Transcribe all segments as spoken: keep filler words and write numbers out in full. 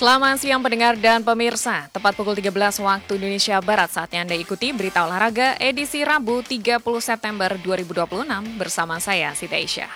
Selamat siang pendengar dan pemirsa, tepat pukul tiga belas waktu Indonesia Barat saatnya Anda ikuti berita olahraga edisi Rabu tiga puluh September dua ribu dua puluh enam bersama saya Siti Aisyah.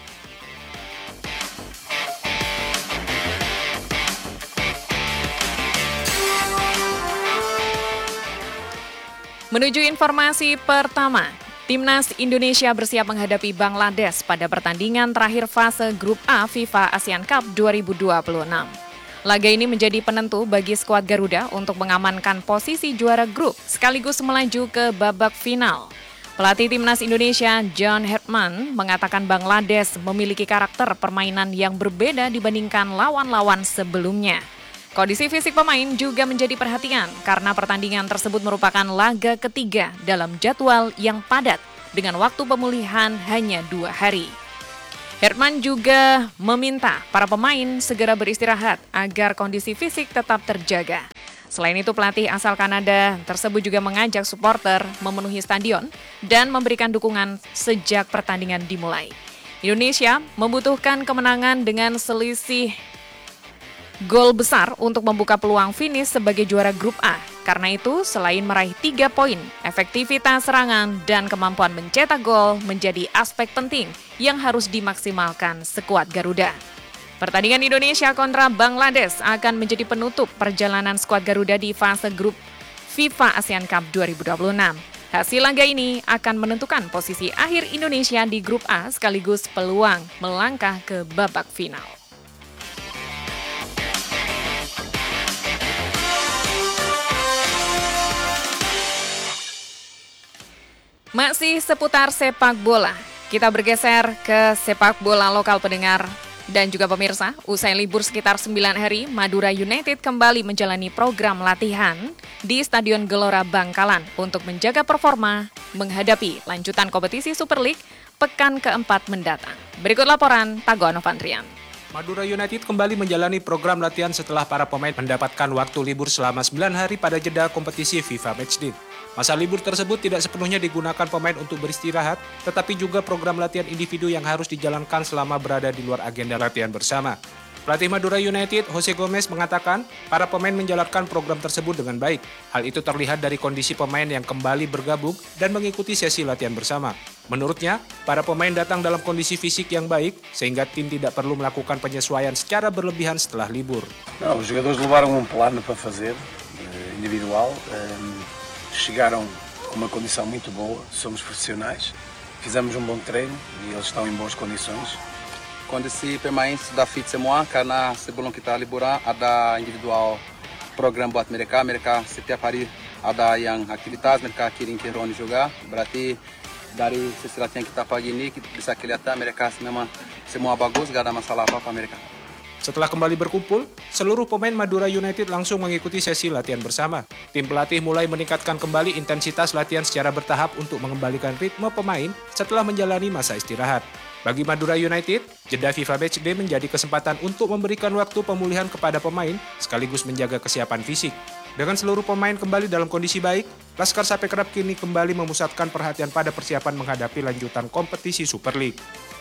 Menuju informasi pertama, Timnas Indonesia bersiap menghadapi Bangladesh pada pertandingan terakhir fase Grup A FIFA ASEAN Cup dua ribu dua puluh enam. Laga ini menjadi penentu bagi skuad Garuda untuk mengamankan posisi juara grup sekaligus melaju ke babak final. Pelatih Timnas Indonesia John Herdman mengatakan Bangladesh memiliki karakter permainan yang berbeda dibandingkan lawan-lawan sebelumnya. Kondisi fisik pemain juga menjadi perhatian karena pertandingan tersebut merupakan laga ketiga dalam jadwal yang padat dengan waktu pemulihan hanya dua hari. Herdman juga meminta para pemain segera beristirahat agar kondisi fisik tetap terjaga. Selain itu, pelatih asal Kanada tersebut juga mengajak supporter memenuhi stadion dan memberikan dukungan sejak pertandingan dimulai. Indonesia membutuhkan kemenangan dengan selisih gol besar untuk membuka peluang finish sebagai juara grup A. Karena itu, selain meraih tiga poin, efektivitas serangan dan kemampuan mencetak gol menjadi aspek penting yang harus dimaksimalkan skuad Garuda. Pertandingan Indonesia kontra Bangladesh akan menjadi penutup perjalanan skuad Garuda di fase grup FIFA ASEAN Cup dua ribu dua puluh enam. Hasil laga ini akan menentukan posisi akhir Indonesia di grup A sekaligus peluang melangkah ke babak final. Masih seputar sepak bola, kita bergeser ke sepak bola lokal pendengar dan juga pemirsa. Usai libur sekitar sembilan hari, Madura United kembali menjalani program latihan di Stadion Gelora Bangkalan untuk menjaga performa menghadapi lanjutan kompetisi Super League pekan keempat mendatang. Berikut laporan Tago Novandrian. Madura United kembali menjalani program latihan setelah para pemain mendapatkan waktu libur selama sembilan hari pada jeda kompetisi FIFA Matchday. Masa libur tersebut tidak sepenuhnya digunakan pemain untuk beristirahat, tetapi juga program latihan individu yang harus dijalankan selama berada di luar agenda latihan bersama. Pelatih Madura United, Jose Gomez, mengatakan para pemain menjalankan program tersebut dengan baik. Hal itu terlihat dari kondisi pemain yang kembali bergabung dan mengikuti sesi latihan bersama. Menurutnya, para pemain datang dalam kondisi fisik yang baik, sehingga tim tidak perlu melakukan penyesuaian secara berlebihan setelah libur. Não, os jogadores levaram um plano para fazer, individual. Chegaram com uma condição muito boa, somos profissionais, fizemos um bom treino e eles estão em boas condições. Kondisi pemain sudah fit semua karena sebelum kita liburan ada individual program buat mereka. Mereka setiap hari ada yang aktivitas, mereka kirim ke Roni juga. Berarti dari sesi latihan kita pagi ini kita bisa kelihatan mereka memang semua bagus, gak ada masalah apa-apa mereka. Setelah kembali berkumpul, seluruh pemain Madura United langsung mengikuti sesi latihan bersama. Tim pelatih mulai meningkatkan kembali intensitas latihan secara bertahap untuk mengembalikan ritme pemain setelah menjalani masa istirahat. Bagi Madura United, jeda FIFA Matchday menjadi kesempatan untuk memberikan waktu pemulihan kepada pemain sekaligus menjaga kesiapan fisik. Dengan seluruh pemain kembali dalam kondisi baik, Laskar Sape Kerap kini kembali memusatkan perhatian pada persiapan menghadapi lanjutan kompetisi Super League.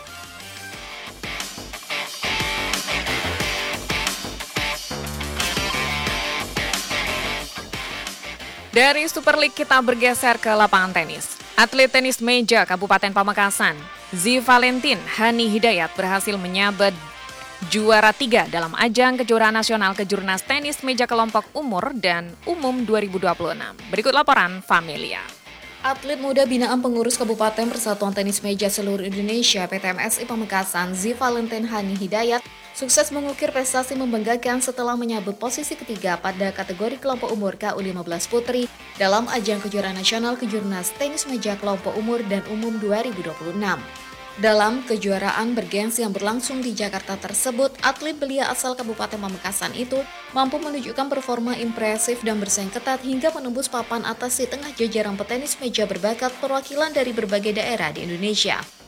Dari Super League kita bergeser ke lapangan tenis. Atlet tenis meja Kabupaten Pamekasan, Zi Valentin Hani Hidayat berhasil menyabet juara tiga dalam ajang kejuaraan nasional kejurnas tenis meja kelompok umur dan umum dua ribu dua puluh enam. Berikut laporan Familia. Atlet muda binaan pengurus Kabupaten Persatuan Tenis Meja Seluruh Indonesia P T M S I Pamekasan, Zi Valentin Hani Hidayat, sukses mengukir prestasi membanggakan setelah menyabet posisi ketiga pada kategori kelompok umur K U lima belas Putri dalam ajang kejuaraan nasional kejurnas tenis meja kelompok umur dan umum dua ribu dua puluh enam. Dalam kejuaraan bergensi yang berlangsung di Jakarta tersebut, atlet belia asal Kabupaten Pamekasan itu mampu menunjukkan performa impresif dan bersaing ketat hingga menembus papan atas di tengah jajaran petenis meja berbakat perwakilan dari berbagai daerah di Indonesia.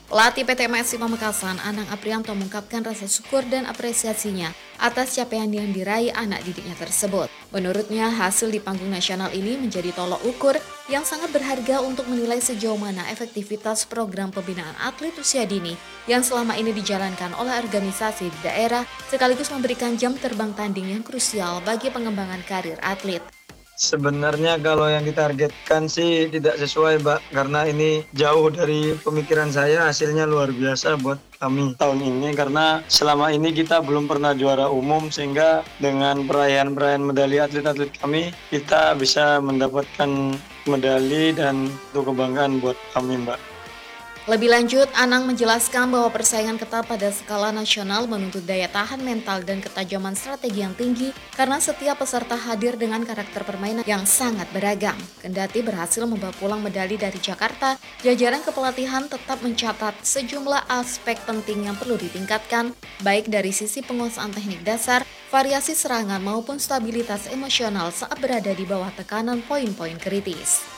Pelatih P T M S I Pamekasan, Anang Aprianto mengungkapkan rasa syukur dan apresiasinya atas capaian yang diraih anak didiknya tersebut. Menurutnya, hasil di panggung nasional ini menjadi tolok ukur yang sangat berharga untuk menilai sejauh mana efektivitas program pembinaan atlet usia dini yang selama ini dijalankan oleh organisasi di daerah, sekaligus memberikan jam terbang tanding yang krusial bagi pengembangan karir atlet. Sebenarnya kalau yang ditargetkan sih tidak sesuai, Mbak, karena ini jauh dari pemikiran saya. Hasilnya luar biasa buat kami tahun ini karena selama ini kita belum pernah juara umum, sehingga dengan perayaan-perayaan medali atlet-atlet kami kita bisa mendapatkan medali dan itu kebanggaan buat kami, Mbak. Lebih lanjut, Anang menjelaskan bahwa persaingan ketat pada skala nasional menuntut daya tahan mental dan ketajaman strategi yang tinggi karena setiap peserta hadir dengan karakter permainan yang sangat beragam. Kendati berhasil membawa pulang medali dari Jakarta, jajaran kepelatihan tetap mencatat sejumlah aspek penting yang perlu ditingkatkan, baik dari sisi penguasaan teknik dasar, variasi serangan maupun stabilitas emosional saat berada di bawah tekanan poin-poin kritis.